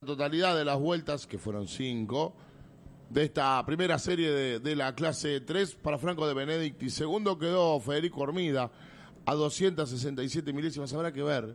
totalidad de las vueltas, que fueron 5, de esta primera serie de la clase 3 para Franco de Benedicti. Segundo quedó Federico Hormida a 267 milésimas. Habrá que ver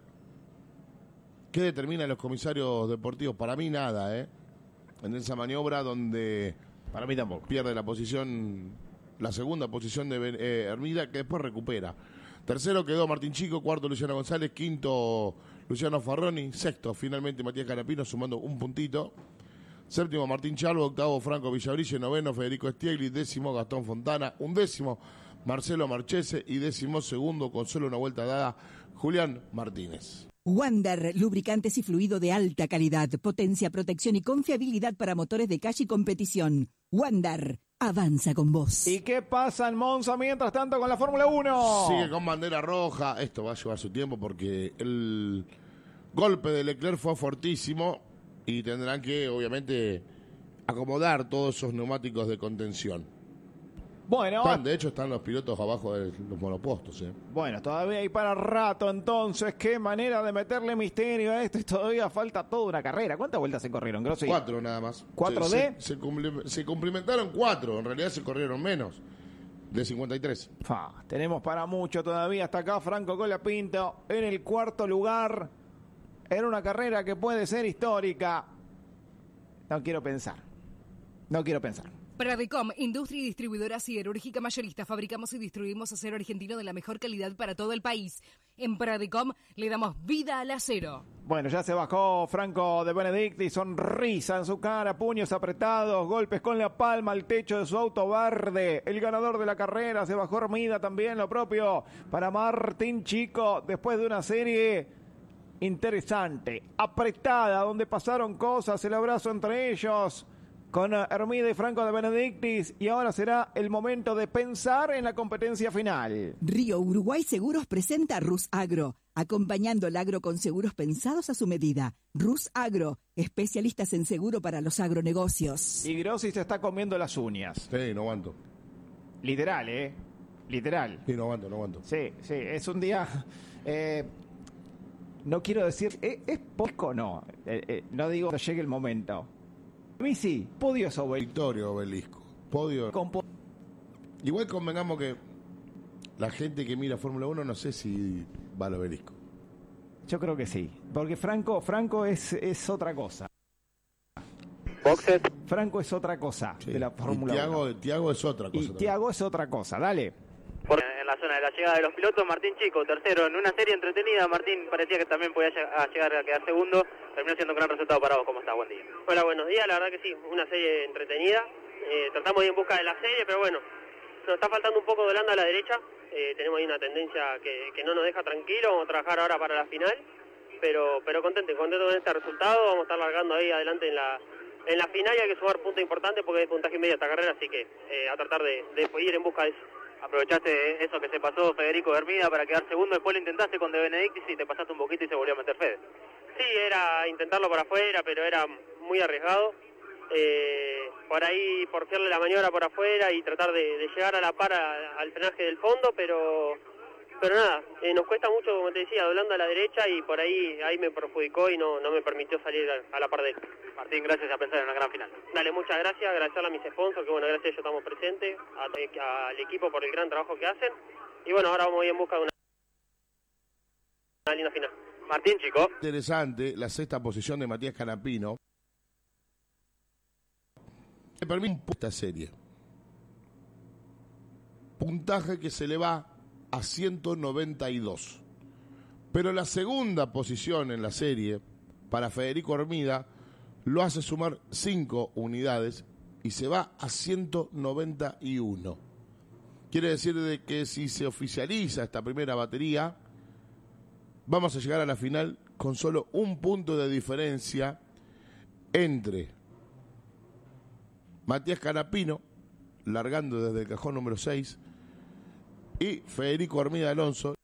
qué determinan los comisarios deportivos. Para mí nada, en esa maniobra donde para mí tampoco pierde la posición, la segunda posición de Hermida, que después recupera. Tercero quedó Martín Chico, cuarto Luciano González, quinto Luciano Farroni, sexto finalmente Matías Canapino sumando un puntito. Séptimo Martín Chalvo, octavo Franco Villabrille, noveno Federico Stiegli, décimo Gastón Fontana, undécimo Marcelo Marchese y décimo segundo, con solo una vuelta dada, Julián Martínez. Wander, lubricantes y fluido de alta calidad, potencia, protección y confiabilidad para motores de calle y competición. Wander, avanza con vos. ¿Y qué pasa en Monza mientras tanto con la Fórmula 1? Sigue con bandera roja, esto va a llevar su tiempo porque el golpe de Leclerc fue fortísimo y tendrán que, obviamente, acomodar todos esos neumáticos de contención. Bueno, de hecho, están los pilotos abajo de los monopostos. Bueno, todavía hay para rato, entonces. Qué manera de meterle misterio a esto. Y todavía falta toda una carrera. ¿Cuántas vueltas se corrieron, Grossi? 4 nada más. ¿4 Se cumplimentaron 4. En realidad se corrieron menos. De 53. Tenemos para mucho todavía. Hasta acá Franco Colapinto en el cuarto lugar. En una carrera que puede ser histórica. No quiero pensar. Pradecom, industria y distribuidora siderúrgica mayorista. Fabricamos y distribuimos acero argentino de la mejor calidad para todo el país. En Pradecom le damos vida al acero. Bueno, ya se bajó Franco de Benedicti, sonrisa en su cara, puños apretados, golpes con la palma al techo de su auto verde. El ganador de la carrera, se bajó Hermida también, lo propio para Martín Chico, después de una serie interesante, apretada, donde pasaron cosas, el abrazo entre ellos, con Hermida y Franco de Benedictis, y ahora será el momento de pensar en la competencia final. Río Uruguay Seguros presenta a Rus Agro, acompañando el agro con seguros pensados a su medida. Rus Agro, especialistas en seguro para los agronegocios. Y Grossi se está comiendo las uñas. Sí, no aguanto. Literal, literal. Sí, no aguanto. Sí, es un día... no quiero decir... ¿Es poco? No. No digo que llegue el momento. A mí sí, podio es obelisco. Victoria obelisco. Podio. Igual convengamos que la gente que mira Fórmula 1 no sé si va al obelisco. Yo creo que sí, porque Franco es otra cosa. Boxes. Franco es otra cosa de la Fórmula 1. Tiago es otra cosa. Y Tiago es otra cosa, dale. En la zona de la llegada de los pilotos, Martín Chico, tercero en una serie entretenida. Martín parecía que también podía llegar a quedar segundo. Terminó siendo un gran resultado para vos. ¿Cómo estás? Buen día. Hola, buenos días. La verdad que sí, una serie entretenida. Tratamos de ir en busca de la serie, pero bueno, nos está faltando un poco de Holanda a la derecha. Tenemos ahí una tendencia que no nos deja tranquilos. Vamos a trabajar ahora para la final. Pero contento con este resultado. Vamos a estar largando ahí adelante en la final, y hay que sumar puntos importantes porque hay puntaje medio esta carrera, así que a tratar de ir en busca de eso. Aprovechaste eso que se pasó Federico Hermida para quedar segundo, después lo intentaste con De Benedictis y te pasaste un poquito y se volvió a meter Fede. Sí, era intentarlo por afuera, pero era muy arriesgado. Por ahí porfiarle la maniobra por afuera y tratar de llegar a la par al frenaje del fondo, pero nada, nos cuesta mucho, como te decía, doblando a la derecha, y por ahí me perjudicó y no me permitió salir a la par de él. Martín, gracias, a pensar en una gran final. Dale, muchas gracias, agradecerle a mis sponsors, que bueno, gracias a ellos estamos presentes, al equipo por el gran trabajo que hacen, y bueno, ahora vamos a ir en busca de una linda final. Martín, chico. Interesante, la sexta posición de Matías Canapino. Me permite esta serie. Puntaje que se le va a 192. Pero la segunda posición en la serie para Federico Hermida lo hace sumar 5 unidades y se va a 191. Quiere decir de que si se oficializa esta primera batería, vamos a llegar a la final con solo un punto de diferencia entre Matías Canapino, largando desde el cajón número 6, y Federico Hermida Alonso,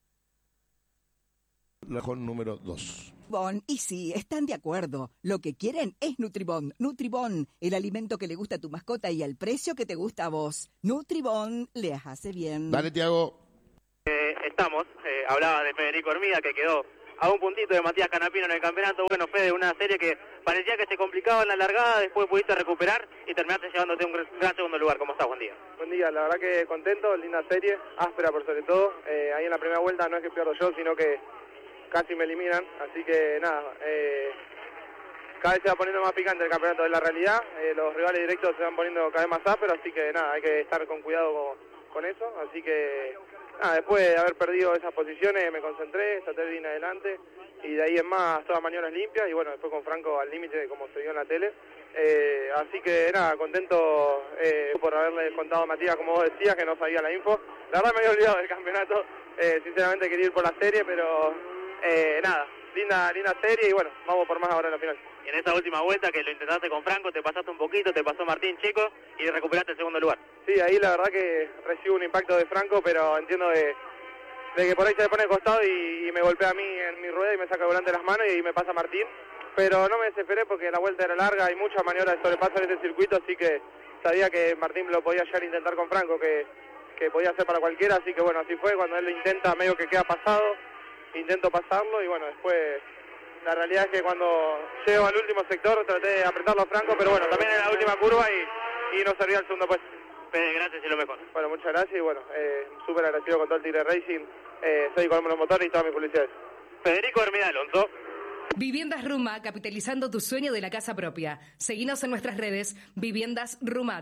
cajón número 2. Y sí, están de acuerdo. Lo que quieren es Nutribón. Nutribón, el alimento que le gusta a tu mascota y al precio que te gusta a vos. Nutribón les hace bien. Dale, Tiago. Hablaba de Federico Hermida, que quedó a un puntito de Matías Canapino en el campeonato. Bueno, Fede, una serie que parecía que se complicaba en la largada, después pudiste recuperar y terminaste llevándote un gran segundo lugar. ¿Cómo estás? Buen día. Buen día, la verdad que contento, linda serie, áspera por sobre todo. Ahí en la primera vuelta no es que pierdo yo, sino que casi me eliminan, así que nada, cada vez se va poniendo más picante el campeonato de la realidad, los rivales directos se van poniendo cada vez más ásperos, así que nada, hay que estar con cuidado con eso, así que nada, después de haber perdido esas posiciones me concentré, traté de ir adelante y de ahí en más todas maniobras limpias y bueno, después con Franco al límite como se vio en la tele, así que nada, contento por haberle contado a Matías, como vos decías, que no sabía la info, la verdad me había olvidado del campeonato, sinceramente quería ir por la serie, pero nada, linda serie y bueno, vamos por más ahora en la final. Y en esa última vuelta que lo intentaste con Franco, te pasaste un poquito, te pasó Martín Chico y recuperaste el segundo lugar. Sí, ahí la verdad que recibo un impacto de Franco, pero entiendo de que por ahí se le pone de costado y me golpea a mí en mi rueda y me saca volante de las manos y me pasa Martín. Pero no me desesperé porque la vuelta era larga, hay muchas maniobras de sobrepaso en este circuito, así que sabía que Martín lo podía llegar a intentar con Franco, que podía hacer para cualquiera, así que bueno, así fue, cuando él lo intenta medio que queda pasado, intento pasarlo y bueno, después la realidad es que cuando llego al último sector traté de apretarlo a Franco, pero bueno, también en la última curva y nos servía el segundo puesto. Gracias y lo mejor. Bueno, muchas gracias y bueno, súper agradecido con todo el Tigre Racing, soy con los motores y todas mis publicidades. Federico Hermida Alonso. Viviendas Ruma, capitalizando tu sueño de la casa propia. Seguinos en nuestras redes, Viviendas Ruma,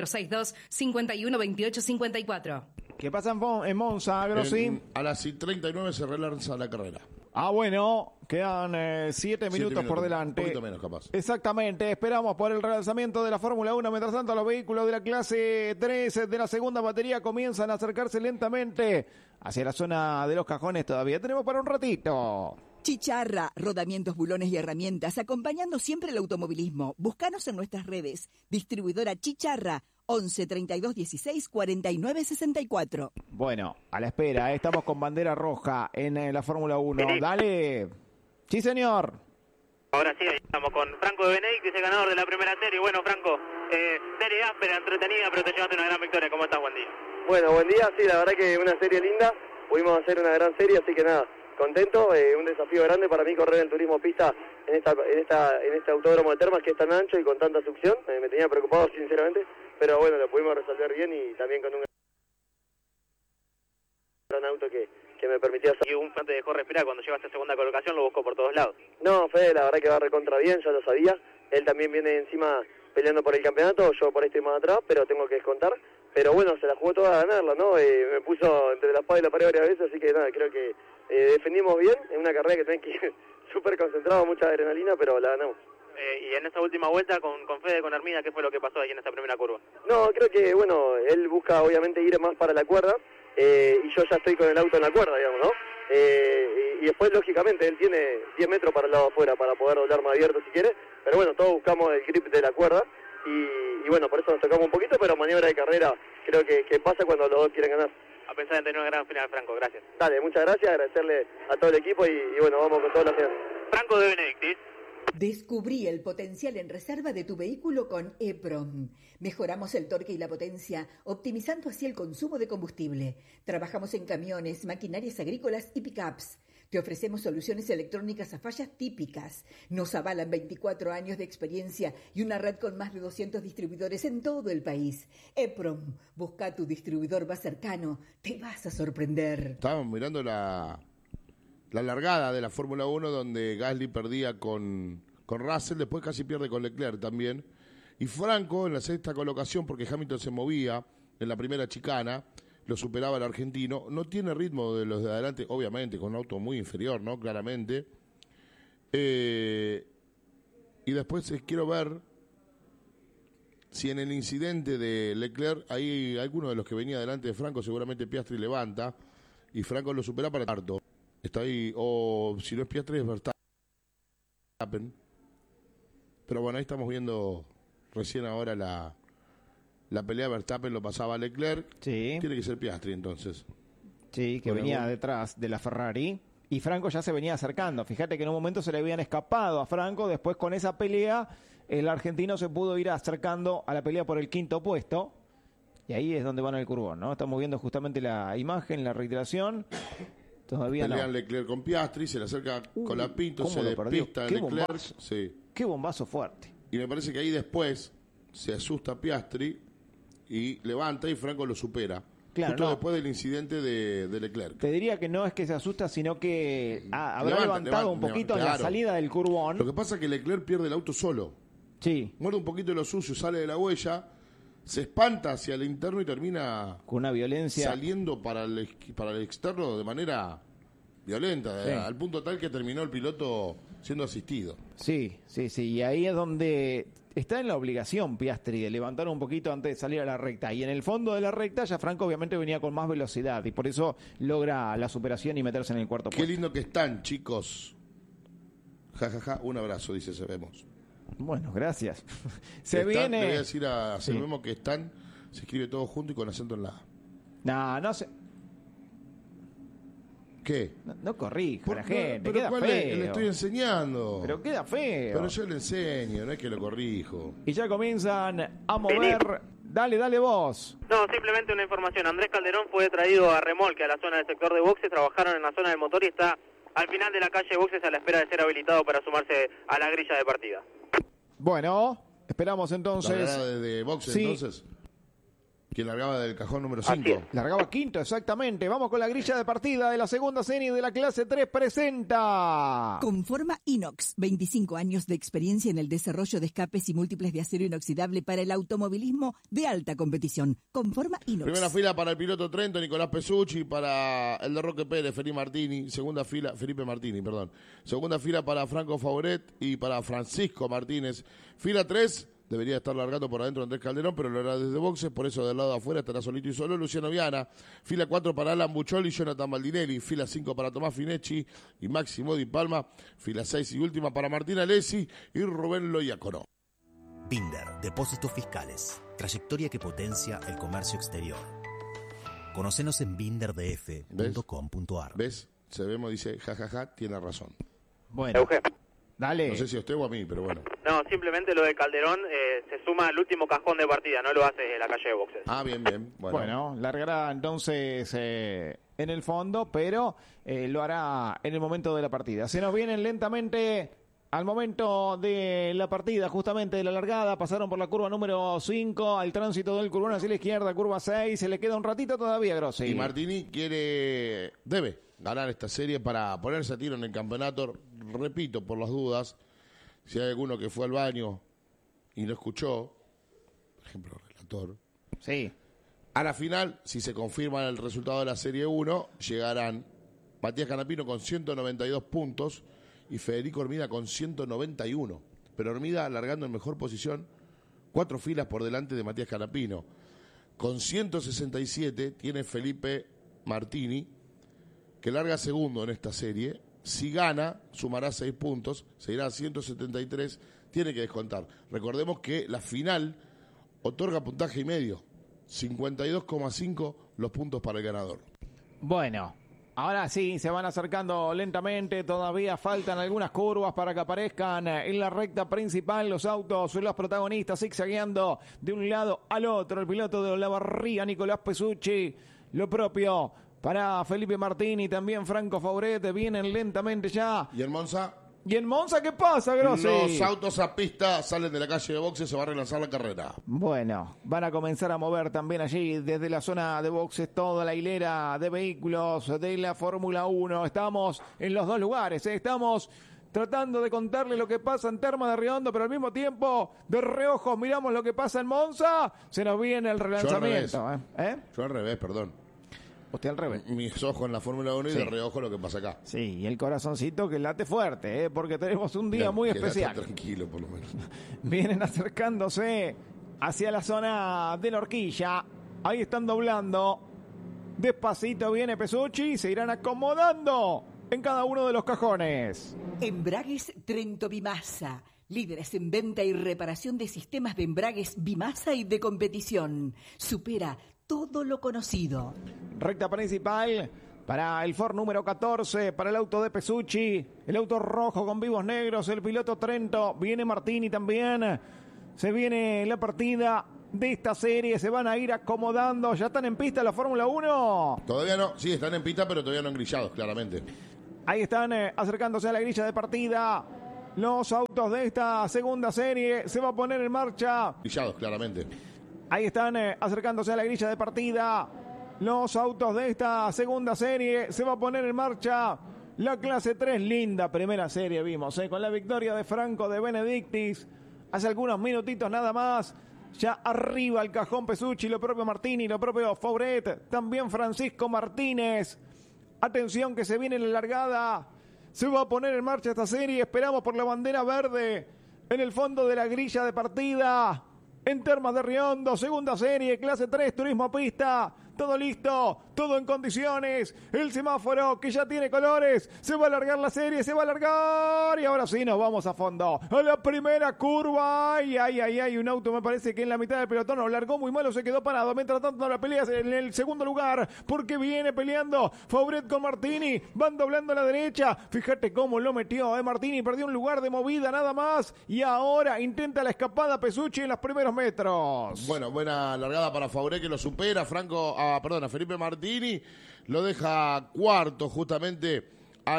3462-512854. ¿Qué pasa en Monza, Grossi? A las 39 se relanza la carrera. Ah, bueno, quedan 7 minutos por delante. Un poquito menos, capaz. Exactamente, esperamos por el relanzamiento de la Fórmula 1. Mientras tanto, los vehículos de la clase 3 de la segunda batería comienzan a acercarse lentamente hacia la zona de los cajones. Todavía tenemos para un ratito. Chicharra, rodamientos, bulones y herramientas, acompañando siempre el automovilismo. Búscanos en nuestras redes. Distribuidora Chicharra, 11 32 16 49 64. Bueno, a la espera, estamos con bandera roja en la Fórmula 1. Sí. Dale. Sí, señor. Ahora sí, estamos con Franco de Benedict, que es el ganador de la primera serie. Bueno, Franco, serie áspera, entretenida, pero te llevaste una gran victoria. ¿Cómo estás? Buen día. Bueno, buen día, sí, la verdad que una serie linda, pudimos hacer una gran serie, así que nada, contento, un desafío grande para mí correr en turismo pista en este autódromo de Termas que es tan ancho y con tanta succión, me tenía preocupado sinceramente, pero bueno, lo pudimos resolver bien y también con un gran auto que me permitió hacer. Y un fan te dejó respirar cuando llegaste a segunda colocación, lo buscó por todos lados. No, Fede, la verdad que va recontra bien, ya lo sabía, él también viene encima peleando por el campeonato, yo por ahí estoy más atrás, pero tengo que descontar. Pero bueno, se la jugó toda a ganarla, ¿no? Me puso entre la espada y la pared varias veces, así que nada, creo que defendimos bien. En una carrera que tenés que ir súper concentrado, mucha adrenalina, pero la ganamos. Y en esta última vuelta con Fede, con Hermida, ¿qué fue lo que pasó ahí en esta primera curva? No, creo que, bueno, él busca obviamente ir más para la cuerda, y yo ya estoy con el auto en la cuerda, digamos, ¿no? Y después, lógicamente, él tiene 10 metros para el lado afuera para poder doblar más abierto si quiere, pero bueno, todos buscamos el grip de la cuerda. Y bueno, por eso nos tocamos un poquito, pero maniobra de carrera creo que pasa cuando los dos quieren ganar. A pesar de tener una gran final, Franco, gracias. Dale, muchas gracias, agradecerle a todo el equipo y bueno, vamos con toda la final. Franco de Benedictis. Descubrí el potencial en reserva de tu vehículo con EPROM. Mejoramos el torque y la potencia, optimizando así el consumo de combustible. Trabajamos en camiones, maquinarias agrícolas y pickups. Te ofrecemos soluciones electrónicas a fallas típicas. Nos avalan 24 años de experiencia y una red con más de 200 distribuidores en todo el país. EPROM, busca tu distribuidor más cercano. Te vas a sorprender. Estábamos mirando la largada de la Fórmula 1 donde Gasly perdía con Russell, después casi pierde con Leclerc también. Y Franco en la sexta colocación, porque Hamilton se movía en la primera chicana, lo superaba el argentino. No tiene ritmo de los de adelante, obviamente, con un auto muy inferior, ¿no? Claramente. Y después quiero ver si en el incidente de Leclerc hay alguno de los que venía delante de Franco, seguramente Piastri levanta, y Franco lo supera para el cuarto. Está ahí, o si no es Piastri es Verstappen. Pero bueno, ahí estamos viendo recién ahora la pelea. Verstappen lo pasaba a Leclerc. Sí. Tiene que ser Piastri entonces. Sí, que Bueno, venía detrás de la Ferrari. Y Franco ya se venía acercando. Fíjate que en un momento se le habían escapado a Franco. Después con esa pelea, el argentino se pudo ir acercando a la pelea por el quinto puesto. Y ahí es donde van el curbón, ¿no? Estamos viendo justamente la imagen, la reiteración. Todavía Pelean no. Leclerc con Piastri, se le acerca con la Pinto, ¿cómo se lo perdió? despista Qué Leclerc. bombazo. Sí. Qué bombazo fuerte. Y me parece que ahí después se asusta Piastri y levanta y Franco lo supera. Claro, justo no. después del incidente de Leclerc. Te diría que no es que se asusta, sino que habrá Levanta, levantado un poquito en la claro. salida del curbón. Lo que pasa es que Leclerc pierde el auto solo. Sí, Muerde un poquito de lo sucio, sale de la huella, se espanta hacia el interno y termina con una violencia. saliendo para el externo de manera violenta, Sí. al punto tal que terminó el piloto siendo asistido. Sí. Y ahí es donde está en la obligación Piastri de levantar un poquito antes de salir a la recta. Y en el fondo de la recta ya Franco obviamente venía con más velocidad y por eso logra la superación y meterse en el cuarto Qué puesto. lindo que están, chicos. Ja, ja, ja. Un abrazo, dice Sebemos. Bueno, gracias. Se Están, viene. Le voy a decir a Sí. Sebemos que están, se escribe todo junto y con acento en la A. No sé. ¿Qué? No corrija a la gente, pero queda ¿cuál feo. le estoy enseñando. Pero queda feo. Pero yo le enseño, no es que lo corrijo. Y ya comienzan a mover. Dale vos. No, simplemente una información. Andrés Calderón fue traído a remolque a la zona del sector de boxes, trabajaron en la zona del motor y está al final de la calle de boxes a la espera de ser habilitado para sumarse a la grilla de partida. Bueno, esperamos ¿La entonces. largada de boxe Sí. entonces? ¿Quién largaba del cajón número Así 5? es. Largaba quinto, exactamente. Vamos con la grilla de partida de la segunda serie de la clase 3. Presenta. Conforma Inox, 25 años de experiencia en el desarrollo de escapes y múltiples de acero inoxidable para el automovilismo de alta competición. Conforma Inox. Primera fila para el piloto Trento, Nicolás Pesucci, para el de Roque Pérez, Felipe Martini. Segunda fila para Franco Favoret y para Francisco Martínez. Fila 3. Debería estar largando por adentro Andrés Calderón, pero lo hará desde boxes, por eso del lado de afuera estará solito y solo Luciano Viana. Fila 4 para Alan Bucholi y Jonathan Baldinelli. Fila 5 para Tomás Finecci y Máximo Di Palma. Fila 6 y última para Martín Alessi y Rubén Loiacono. Binder, Depósitos Fiscales. Trayectoria que potencia el comercio exterior. Conocenos en binderdf.com.ar. ¿Ves? Sebemos dice, jajaja, tiene razón. Bueno, Euge. dale. No sé si a usted o a mí, pero bueno. No, simplemente lo de Calderón se suma al último cajón de partida, no lo hace en la calle de boxes. Ah, bien. Bueno, largará entonces en el fondo, pero lo hará en el momento de la partida. Se nos vienen lentamente al momento de la partida, justamente de la largada. Pasaron por la curva número 5, al tránsito del curbón hacia la izquierda, curva 6. Se le queda un ratito todavía, Grossi. Y Martini debe ganar esta serie para ponerse a tiro en el campeonato. Repito, por las dudas, si hay alguno que fue al baño y no escuchó, por ejemplo, el relator, Sí. a la final, si se confirma el resultado de la Serie 1, llegarán Matías Canapino con 192 puntos y Federico Hermida con 191. Pero Hermida largando en mejor posición, 4 filas por delante de Matías Canapino. Con 167 tiene Felipe Martini, que larga segundo en esta serie. Si gana, sumará 6 puntos, se irá a 173, tiene que descontar. Recordemos que la final otorga puntaje y medio, 52,5 los puntos para el ganador. Bueno, ahora sí, se van acercando lentamente, todavía faltan algunas curvas para que aparezcan en la recta principal los autos, los protagonistas zigzagueando de un lado al otro. El piloto de Olavarría, Nicolás Pesucci, lo propio para Felipe Martini, también Franco Fauret, vienen lentamente ya. ¿Y en Monza? ¿Y en Monza qué pasa, Grossi? Los autos a pista salen de la calle de boxes, se va a relanzar la carrera. Bueno, van a comenzar a mover también allí desde la zona de boxes toda la hilera de vehículos de la Fórmula 1. Estamos en los dos lugares, estamos tratando de contarle lo que pasa en Termas de Riondo, pero al mismo tiempo de reojos miramos lo que pasa en Monza. Se nos viene el relanzamiento. Yo al revés, perdón. Usted al revés. Mis ojos en la Fórmula 1 y Sí. de reojo lo que pasa acá. Sí, y el corazoncito que late fuerte, porque tenemos un día muy Quédate especial. tranquilo, por lo menos. Vienen acercándose hacia la zona de la horquilla. Ahí están doblando. Despacito viene Pesucci. Se irán acomodando en cada uno de los cajones. Embragues Trento Bimasa. Líderes en venta y reparación de sistemas de embragues Bimasa y de competición. Supera todo lo conocido. Recta principal para el Ford número 14, para el auto de Pesucci, el auto rojo con vivos negros, el piloto Trento, viene Martini también, se viene la partida de esta serie. Se van a ir acomodando. ¿Ya están en pista la Fórmula 1? Todavía no, sí, están en pista, pero todavía no engrillados, claramente. Ahí están acercándose a la grilla de partida. Los autos de esta segunda serie. Se va a poner en marcha. Engrillados, claramente. Ahí están acercándose a la grilla de partida. Los autos de esta segunda serie. Se va a poner en marcha la clase 3. Linda primera serie vimos, con la victoria de Franco de Benedictis. Hace algunos minutitos nada más. Ya arriba el cajón Pesucci, lo propio Martini, lo propio Fauret. También Francisco Martínez. Atención que se viene la largada. Se va a poner en marcha esta serie. Esperamos por la bandera verde en el fondo de la grilla de partida. En Termas de Riondo, segunda serie, clase 3, turismo pista. Todo listo, todo en condiciones. El semáforo que ya tiene colores. Se va a alargar la serie, se va a alargar. Y ahora sí nos vamos a fondo. A la primera curva. Ay, un auto me parece que en la mitad del pelotón lo largó muy malo, se quedó parado. Mientras tanto la pelea es en el segundo lugar. Porque viene peleando Fauret con Martini. Van doblando a la derecha. Fíjate cómo lo metió, Martini perdió un lugar de movida nada más. Y ahora intenta la escapada Pesucci en los primeros metros. Bueno, buena largada para Fauret que lo supera. A Felipe Martini lo deja cuarto justamente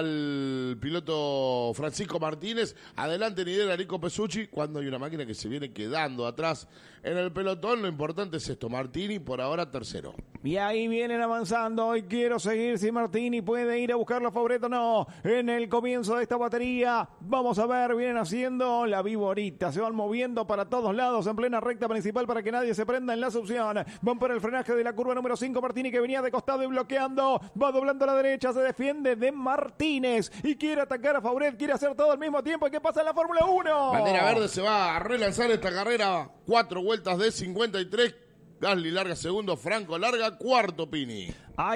al piloto Francisco Martínez. Adelante lidera Nico Pesucci cuando hay una máquina que se viene quedando atrás en el pelotón. Lo importante es esto, Martini por ahora tercero. Y ahí vienen avanzando y quiero seguir si Martini puede ir a buscarlo a Fauret o no. En el comienzo de esta batería, vamos a ver, vienen haciendo la viborita. Se van moviendo para todos lados en plena recta principal para que nadie se prenda en la succión. Van por el frenaje de la curva número 5. Martini que venía de costado y bloqueando. Va doblando a la derecha, se defiende de Martínez y quiere atacar a Fauret. Quiere hacer todo al mismo tiempo. ¿Qué pasa en la Fórmula 1? Bandera verde se va a relanzar esta carrera. 4 vueltas de 53. Gasly larga segundo, Franco larga cuarto, Pini.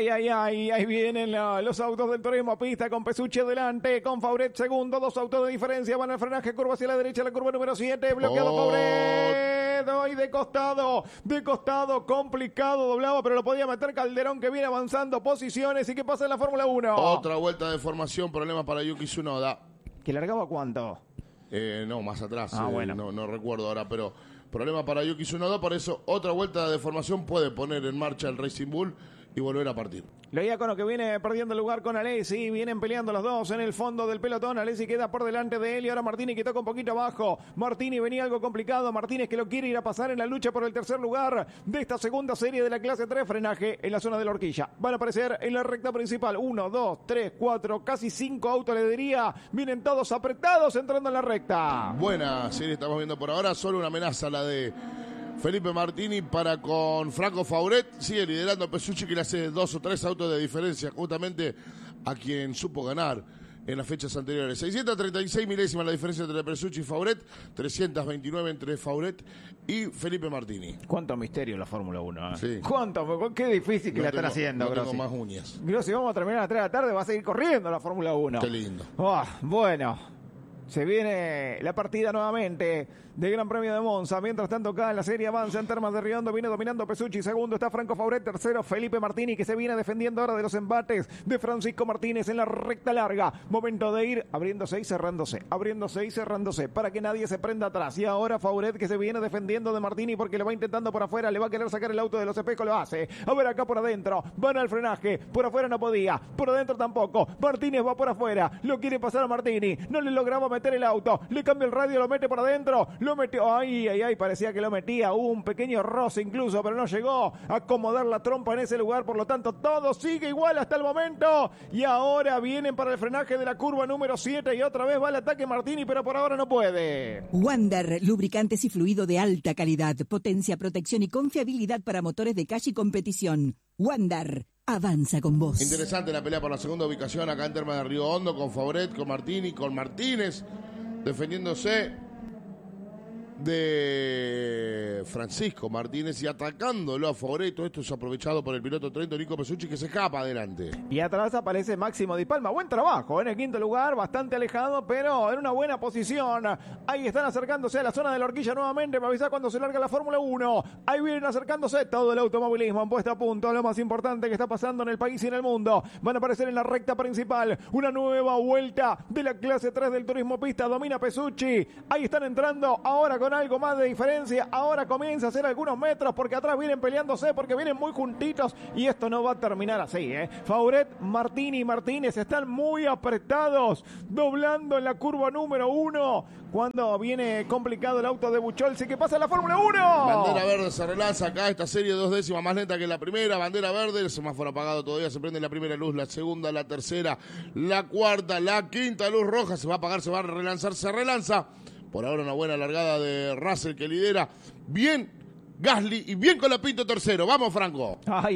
Ahí vienen los autos del turismo pista con Pesucci adelante, con Fauret segundo, 2 autos de diferencia, van al frenaje, curva hacia la derecha, la curva número 7, bloqueado Fauret, hoy de costado, complicado, doblaba, pero lo podía meter Calderón que viene avanzando posiciones. ¿Y qué pasa en la Fórmula 1? Otra vuelta de formación, problema para Yuki Tsunoda. ¿Que largaba cuánto? No, más atrás, bueno. no recuerdo ahora, pero problema para Yuki Tsunoda, por eso otra vuelta de formación puede poner en marcha el Racing Bull y volver a partir. Lo Diácono que viene perdiendo el lugar con Alessi, vienen peleando los dos en el fondo del pelotón. Alessi queda por delante de él y ahora Martini que toca un poquito abajo. Martini venía algo complicado, Martínez que lo quiere ir a pasar en la lucha por el tercer lugar de esta segunda serie de la clase 3, frenaje en la zona de la horquilla. Van a aparecer en la recta principal 1, 2, 3, 4, casi 5 autos le diría. Vienen todos apretados entrando en la recta. Buena serie estamos viendo por ahora, solo una amenaza la de Felipe Martini para con Franco Fauret. Sigue liderando Pesucci que le hace 2 o 3 autos de diferencia justamente a quien supo ganar en las fechas anteriores. 636 milésimas la diferencia entre Pesucci y Fauret, 329 entre Fauret y Felipe Martini. Cuánto misterio en la Fórmula 1. Sí. Qué difícil que la están haciendo, no Grossi. tengo más uñas. Grossi, vamos a terminar a las 3 de la tarde, va a seguir corriendo la Fórmula 1. Qué lindo. Bueno, se viene la partida nuevamente de Gran Premio de Monza. Mientras tanto, acá en la serie avanza en Termas de Riondo. Viene dominando Pesucci. Segundo está Franco Fauret. Tercero, Felipe Martini, que se viene defendiendo ahora de los embates de Francisco Martínez en la recta larga. Momento de ir abriéndose y cerrándose. Abriéndose y cerrándose para que nadie se prenda atrás. Y ahora Fauret que se viene defendiendo de Martini porque le va intentando por afuera. Le va a querer sacar el auto de los espejos. Lo hace. A ver acá por adentro. Van al frenaje. Por afuera no podía. Por adentro tampoco. Martínez va por afuera. Lo quiere pasar a Martini. No le lograba meter el auto. Le cambia el radio. Lo mete por adentro. Lo metió. Ay, parecía que lo metía, hubo un pequeño roce incluso, pero no llegó a acomodar la trompa en ese lugar, por lo tanto todo sigue igual hasta el momento, y ahora vienen para el frenaje de la curva número 7 y otra vez va al ataque Martini, pero por ahora no puede. Wander, lubricantes y fluido de alta calidad, potencia, protección y confiabilidad para motores de calle y competición. Wander, avanza con vos. Interesante la pelea por la segunda ubicación acá en Termas de Río Hondo, con Fauret, con Martini, con Martínez, defendiéndose de Francisco Martínez y atacándolo a Fauret. Todo esto es aprovechado por el piloto Trento Nico Pesucci que se escapa adelante. Y atrás aparece Máximo Di Palma. Buen trabajo en el quinto lugar, bastante alejado, pero en una buena posición. Ahí están acercándose a la zona de la horquilla nuevamente para avisar cuando se larga la Fórmula 1. Ahí vienen acercándose todo el automovilismo en puesta a punto. Lo más importante que está pasando en el país y en el mundo. Van a aparecer en la recta principal. Una nueva vuelta de la clase 3 del turismo pista. Domina Pesucci. Ahí están entrando ahora con con algo más de diferencia. Ahora comienza a hacer algunos metros porque atrás vienen peleándose, porque vienen muy juntitos y esto no va a terminar así, Fauret, Martini y Martínez están muy apretados, doblando en la curva número 1 cuando viene complicado el auto de Buchholz. ¿Qué pasa en la Fórmula 1? Bandera verde se relanza acá, esta serie 2 décimas más lenta que la primera. Bandera verde, el semáforo apagado todavía, se prende la primera luz, la segunda, la tercera, la cuarta, la quinta luz roja, se va a apagar, se va a relanzar, se relanza. Por ahora una buena largada de Russell que lidera. Bien Gasly y bien Colapinto tercero. Vamos, Franco. Ay.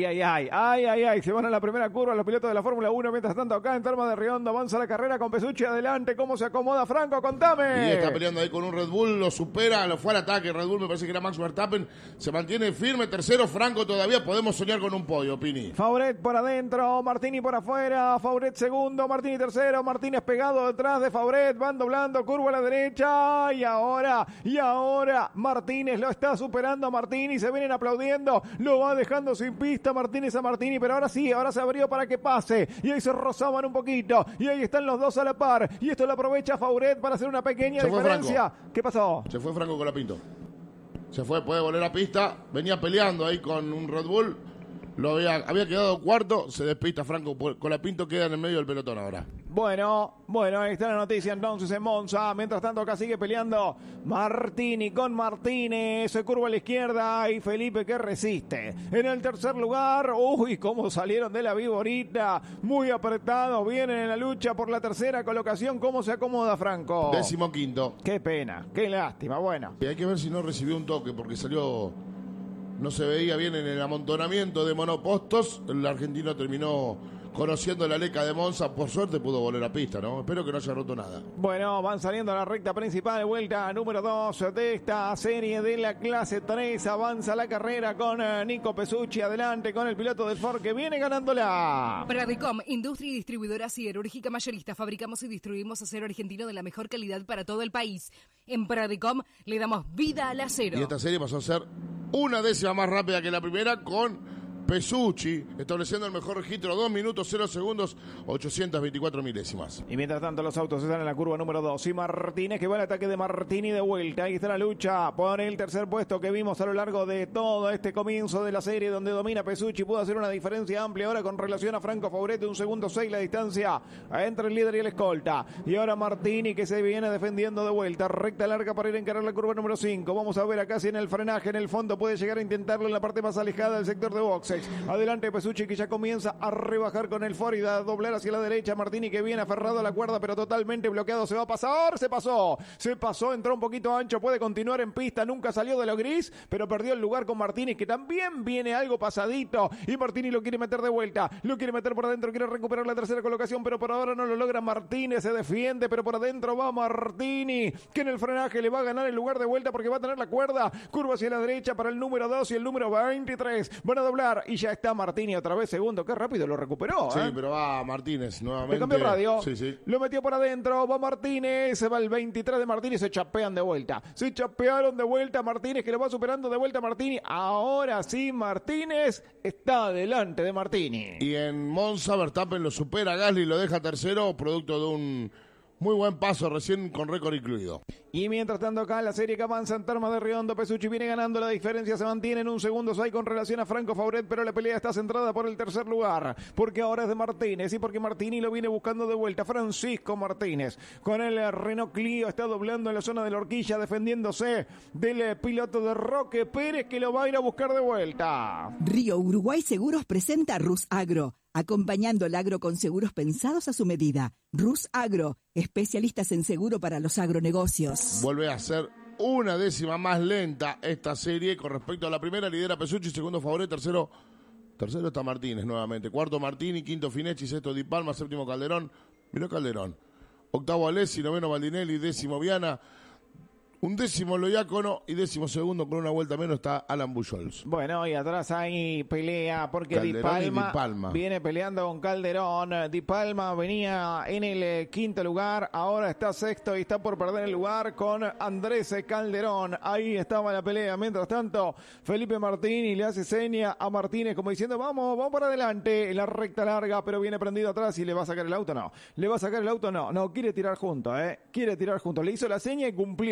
Se van a la primera curva los pilotos de la Fórmula 1. Mientras tanto, acá en Termas de Riondo avanza la carrera con Pesucci adelante. ¿Cómo se acomoda, Franco? Contame. Y está peleando ahí con un Red Bull, lo supera, lo fue al ataque. Red Bull me parece que era Max Verstappen. Se mantiene firme, tercero, Franco. Todavía podemos soñar con un podio, Pini. Fauret por adentro, Martini por afuera. Fauret segundo, Martini tercero. Martínez pegado detrás de Fauret. Van doblando, curva a la derecha. Y ahora Martínez lo está superando a Martini. Se vienen aplaudiendo. Lo va dejando sin pista Martínez a Martini. Pero ahora sí, ahora se abrió para que pase. Y ahí se rozaban un poquito. Y ahí están los dos a la par. Y esto lo aprovecha Fauret para hacer una pequeña diferencia. ¿Qué pasó? Se fue Franco Colapinto. Se fue, puede volver a pista. Venía peleando ahí con un Red Bull. Había quedado cuarto. Se despista Franco Colapinto. Queda en el medio del pelotón ahora. Bueno, ahí está la noticia entonces en Monza. Mientras tanto acá sigue peleando Martini con Martínez. Se curva a la izquierda y Felipe que resiste. En el tercer lugar, uy, cómo salieron de la viborita. Muy apretados, vienen en la lucha por la tercera colocación. ¿Cómo se acomoda Franco? 15º. Qué pena, qué lástima, bueno. Y hay que ver si no recibió un toque porque salió... No se veía bien en el amontonamiento de monopostos. El argentino terminó conociendo la leca de Monza. Por suerte pudo volver a pista, ¿no? Espero que no haya roto nada. Bueno, van saliendo a la recta principal. Vuelta número 2 de esta serie de la clase 3. Avanza la carrera con Nico Pesucci adelante con el piloto del Ford que viene ganándola. Pradicom, industria y distribuidora siderúrgica mayorista. Fabricamos y distribuimos acero argentino de la mejor calidad para todo el país. En Pradicom le damos vida al acero. Y esta serie pasó a ser una décima más rápida que la primera con Pesucci, estableciendo el mejor registro, 2 minutos 0 segundos 824 milésimas. Y mientras tanto los autos están en la curva número 2 y Martínez que va al ataque de Martini de vuelta. Ahí está la lucha por el tercer puesto que vimos a lo largo de todo este comienzo de la serie donde domina Pesucci. Pudo hacer una diferencia amplia ahora con relación a Franco Fauret, de 1 segundo 6 la distancia entre el líder y el escolta. Y ahora Martini que se viene defendiendo de vuelta, recta larga para ir a encarar la curva número 5. Vamos a ver acá si en el frenaje, en el fondo puede llegar a intentarlo en la parte más alejada del sector de boxes. Adelante Pesucci que ya comienza a rebajar con el Ford y a doblar hacia la derecha. Martini que viene aferrado a la cuerda pero totalmente bloqueado. Se va a pasar, se pasó, entró un poquito ancho, puede continuar en pista, nunca salió de lo gris, pero perdió el lugar con Martínez que también viene algo pasadito y Martini lo quiere meter de vuelta, lo quiere meter por adentro, quiere recuperar la tercera colocación, pero por ahora no lo logra. Martínez se defiende, pero por adentro va Martini, que en el frenaje le va a ganar el lugar de vuelta porque va a tener la cuerda, curva hacia la derecha para el número 2 y el número 23, van a doblar y ya está Martini otra vez segundo, qué rápido lo recuperó. Sí, pero va Martínez nuevamente. Le cambió radio, sí. Lo metió por adentro, va Martínez, se va el 23 de Martínez, se chapean de vuelta, se chapearon de vuelta Martínez que lo va superando de vuelta Martini, ahora sí Martínez está delante de Martini. Y en Monza Verstappen lo supera a Gasly y lo deja tercero, producto de un muy buen paso recién con récord incluido. Y mientras tanto acá la serie que avanza en Termas de Riondo, Pesucci viene ganando, la diferencia se mantiene en 1 segundo 6 con relación a Franco Fauret, pero la pelea está centrada por el tercer lugar, porque ahora es de Martínez y porque Martini lo viene buscando de vuelta. Francisco Martínez con el Renault Clio está doblando en la zona de la horquilla, defendiéndose del piloto de Roque Pérez que lo va a ir a buscar de vuelta. Río Uruguay Seguros presenta Rus Agro, acompañando el agro con seguros pensados a su medida. Rus Agro, especialistas en seguro para los agronegocios. Vuelve a ser una décima más lenta esta serie con respecto a la primera. Lidera Pesucci, segundo Fauret, tercero está Martínez nuevamente. Cuarto Martini, quinto Finecchi, sexto Di Palma, séptimo Calderón. Miró Calderón. Octavo Alessi, noveno Baldinelli, décimo Viana. 11º Loiácono y 12º con una vuelta menos está Alan Buchholz. Bueno, y atrás hay pelea porque Di Palma viene peleando con Calderón. Di Palma venía en el quinto lugar, ahora está sexto y está por perder el lugar con Andrés Calderón. Ahí estaba la pelea. Mientras tanto, Felipe Martini le hace seña a Martínez como diciendo vamos para adelante en la recta larga, pero viene prendido atrás y le va a sacar el auto, no. Le va a sacar el auto, no quiere tirar junto, quiere tirar junto. Le hizo la seña y cumplió, cosa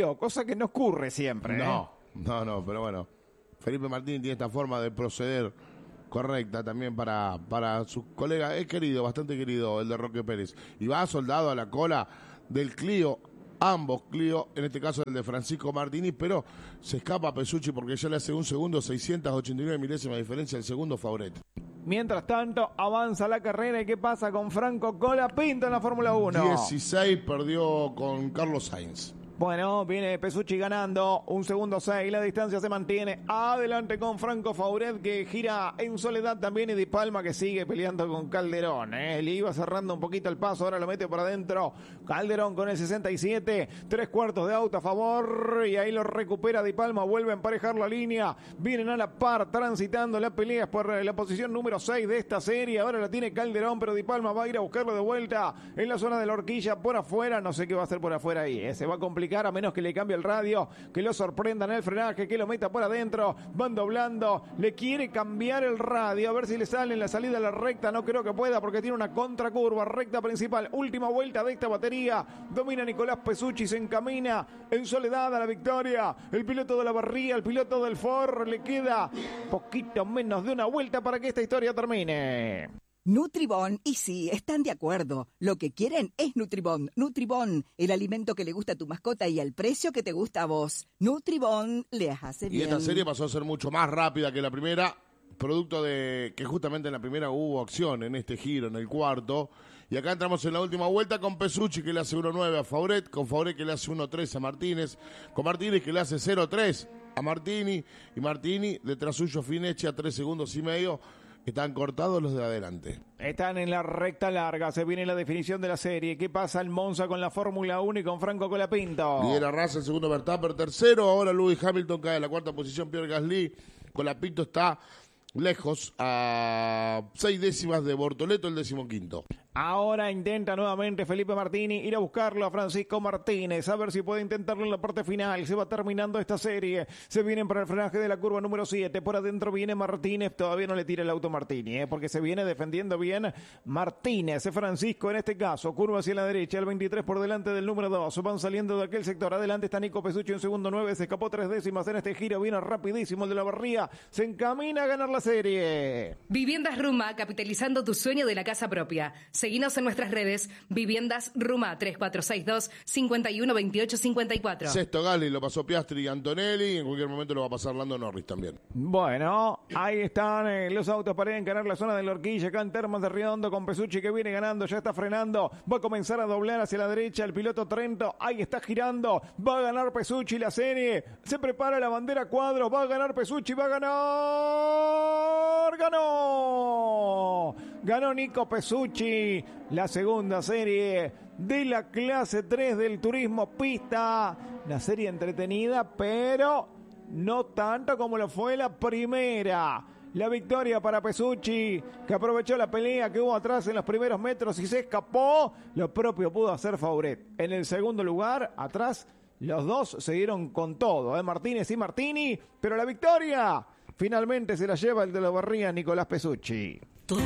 cosa que no ocurre siempre. No, pero bueno, Felipe Martínez tiene esta forma de proceder correcta también para su colega, es querido, bastante querido, el de Roque Pérez. Y va soldado a la cola del Clio, ambos Clio, en este caso el de Francisco Martínez, pero se escapa a Pesucci porque ya le hace un segundo, 689 milésimas de diferencia el segundo Fauret. Mientras tanto, avanza la carrera. ¿Y qué pasa con Franco Colapinto en la Fórmula 1? 16 perdió con Carlos Sainz. Bueno, viene Pesucci ganando, 1 segundo 6, la distancia se mantiene, adelante con Franco Fauret que gira en soledad también y Di Palma que sigue peleando con Calderón, le iba cerrando un poquito el paso, ahora lo mete por adentro, Calderón con el 67, 3/4 de auto a favor y ahí lo recupera Di Palma, vuelve a emparejar la línea, vienen a la par transitando la pelea por la posición número 6 de esta serie, ahora la tiene Calderón, pero Di Palma va a ir a buscarlo de vuelta en la zona de la horquilla por afuera, no sé qué va a hacer por afuera ahí, se va a complicar a menos que le cambie el radio, que lo sorprendan en el frenaje, que lo meta por adentro, van doblando, le quiere cambiar el radio, a ver si le sale en la salida de la recta, no creo que pueda porque tiene una contracurva, recta principal, última vuelta de esta batería, domina Nicolás Pesucci, se encamina en soledad a la victoria, el piloto de la Barría, el piloto del Ford, le queda poquito menos de una vuelta para que esta historia termine. Nutribón, y sí, están de acuerdo. Lo que quieren es Nutribón. Nutribón, el alimento que le gusta a tu mascota y al precio que te gusta a vos. Nutribón les hace bien. Y esta serie pasó a ser mucho más rápida que la primera, producto de que justamente en la primera hubo acción en este giro, en el cuarto. Y acá entramos en la última vuelta con Pesucci que le hace 1.9 a Fauret, con Fauret que le hace 1.3 a Martínez, con Martínez que le hace 0.3 a Martini, y Martini detrás suyo Finetti a 3 segundos y medio. Están cortados los de adelante. Están en la recta larga, se viene la definición de la serie. ¿Qué pasa en Monza con la Fórmula 1 y con Franco Colapinto? Lidera Russell, segundo Verstappen, tercero. Ahora Lewis Hamilton cae en la cuarta posición, Pierre Gasly. Colapinto está lejos, a 6 décimas de Bortoleto, el 15º. Ahora intenta nuevamente Felipe Martini ir a buscarlo a Francisco Martínez, a ver si puede intentarlo en la parte final. Se va terminando esta serie, se vienen para el frenaje de la curva número 7, por adentro viene Martínez, todavía no le tira el auto Martini, porque se viene defendiendo bien Martínez, Francisco en este caso, curva hacia la derecha, el 23 por delante del número 2, van saliendo de aquel sector, adelante está Nico Pesucci en segundo 9, se escapó 3 décimas en este giro, viene rapidísimo el de la Barría, se encamina a ganar la serie. Viviendas Ruma, capitalizando tu sueño de la casa propia. Seguinos en nuestras redes, Viviendas Ruma, 3462-512854. Sexto Gasly, lo pasó Piastri y Antonelli, en cualquier momento lo va a pasar Lando Norris también. Bueno, ahí están los autos para encarar la zona de la horquilla, acá en Termas de Riondo con Pesucci que viene ganando, ya está frenando, va a comenzar a doblar hacia la derecha el piloto Trento, ahí está girando, va a ganar Pesucci la serie, se prepara la bandera cuadro, va a ganar Pesucci, va a ganar, ganó Nico Pesucci, la segunda serie de la clase 3 del turismo pista, una serie entretenida, pero no tanto como lo fue la primera. La victoria para Pesucci, que aprovechó la pelea que hubo atrás en los primeros metros y se escapó. Lo propio pudo hacer Fauret. En el segundo lugar, atrás, los dos se dieron con todo, Martínez y Martini, pero la victoria finalmente se la lleva el de la Barría, Nicolás Pesucci.